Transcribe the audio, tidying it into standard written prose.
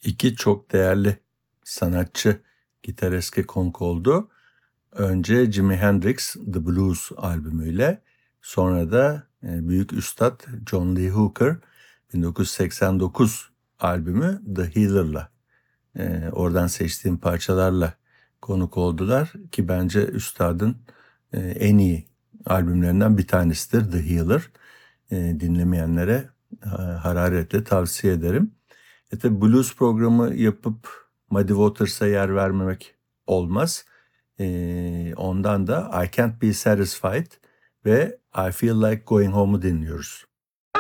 İki çok değerli sanatçı gitareske konuk oldu. Önce Jimi Hendrix The Blues albümüyle, sonra da büyük üstad John Lee Hooker 1989 albümü The Healer'la, oradan seçtiğim parçalarla konuk oldular ki bence üstadın en iyi albümlerinden bir tanesidir The Healer. Dinlemeyenlere hararetle tavsiye ederim. Tabii blues programı yapıp Muddy Waters'a yer vermemek olmaz. Ondan da I Can't Be Satisfied ve I Feel Like Going Home'u dinliyoruz.